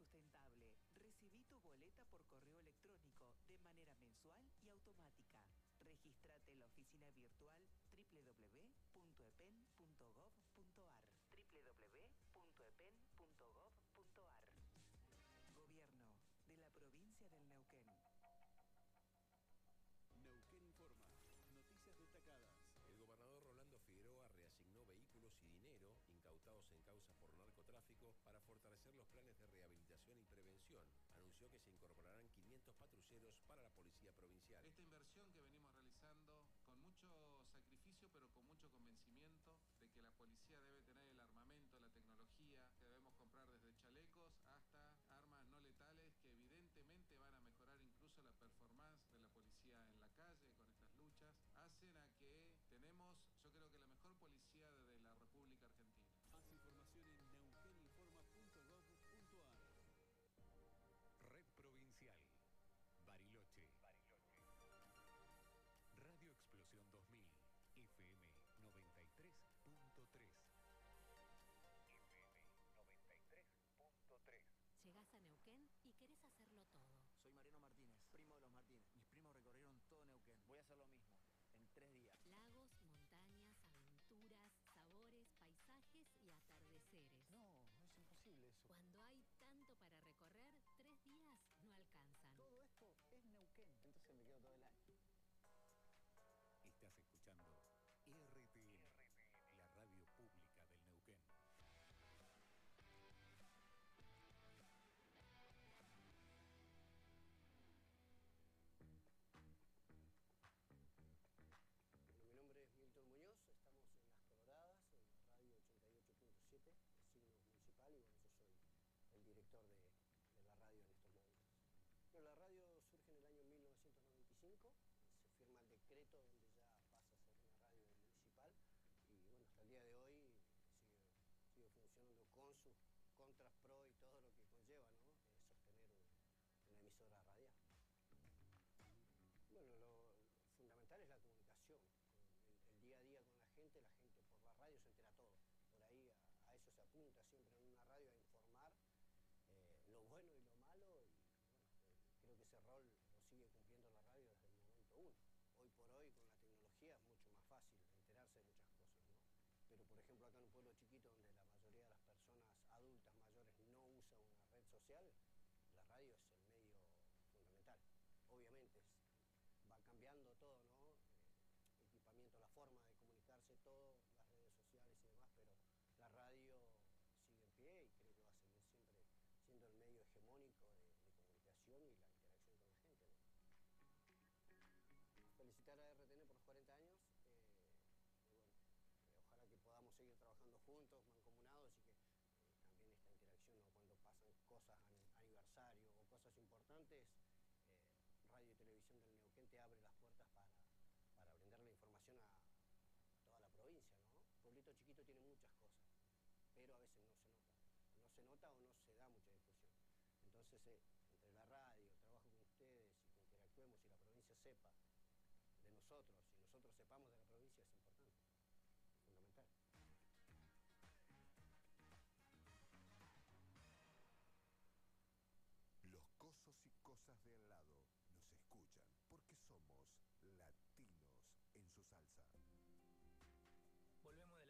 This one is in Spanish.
sustentable. Recibí tu boleta por correo electrónico de manera mensual y automática. Regístrate en la oficina virtual www.epen.gov.ar. www.epen.gov.ar. Gobierno de la provincia del Neuquén. Neuquén Informa. Noticias destacadas. El gobernador Rolando Figueroa reasignó vehículos y dinero incautados en causas por narcotráfico para fortalecer los planes de rehabilitación y prevención. Anunció que se incorporarán 500 patrulleros para la policía provincial. Esta inversión que venimos realizando con mucho sacrificio pero con mucho convencimiento de que la policía debe tener el armamento, la tecnología, que debemos comprar desde chalecos hasta armas no letales que evidentemente van a mejorar incluso la performance de la policía en la calle con estas luchas, hacen a que tenemos, yo creo que la mejor policía de la República Argentina. Más información en neuqueninforma.gov.ar. Red Provincial. Bariloche. Radio Explosión 2000. FM 93.3. FM 93.3. Llegás a Neuquén y querés hacerlo todo. Soy Mariano Martínez, primo de los Martínez. Mis primos recorrieron todo Neuquén. Voy a hacer lo mismo, en 3 días. Lagos, montañas, aventuras, sabores, paisajes y atardeceres. No, es imposible eso. Cuando hay tanto para recorrer, 3 días no alcanzan. Todo esto es Neuquén. Entonces me quedo todo el año. Estás escuchando RTN, la radio pública del Neuquén. Mi nombre es Milton Muñoz, estamos en Las Coloradas, en la radio 88.7, el signo municipal, y bueno, yo soy el director de la radio en estos momentos. Bueno, la radio surge en el año 1995, se firma el decreto donde ya pasa a ser una radio municipal, y bueno, hasta el día de hoy sigue funcionando con sus contras, pro y todo lo que conlleva, ¿no? Sostener una emisora radial. Bueno, lo fundamental es la comunicación. El día a día con la gente por la radio se entera todo. Por ahí a eso se apunta siempre en una radio, a informar lo bueno y lo malo, y bueno, creo que ese rol lo sigue cumpliendo la radio desde el momento uno. Hoy por hoy con la tecnología es mucho más fácil enterarse de muchas cosas, ¿no? Pero por ejemplo acá en un pueblo chiquito donde la mayoría de las personas adultas mayores no usan una red social, la radio es el medio fundamental. Obviamente va cambiando todo, ¿no? Equipamiento, la forma de comunicarse, todo, las redes sociales y demás, pero la radio sigue en pie y creo que va a seguir siempre siendo el medio hegemónico de comunicación y la interacción con la gente, ¿no? Felicitar a RTN por los 40 años, y bueno, ojalá que podamos seguir trabajando juntos, mancomunados, y que también esta interacción, ¿no? Cuando pasan cosas, aniversario o cosas importantes, Radio y Televisión del Neuquén te abre las puertas para brindarle información a toda la provincia, ¿no? Pueblito chiquito tiene muchas cosas, pero a veces no se nota. No se nota o no se da mucha difusión. Entonces, entre la radio, el trabajo con ustedes y que interactuemos y la provincia sepa de nosotros y nosotros sepamos de la provincia es importante, fundamental. Los cosos y cosas de al lado nos escuchan porque somos latinos en su salsa. Volvemos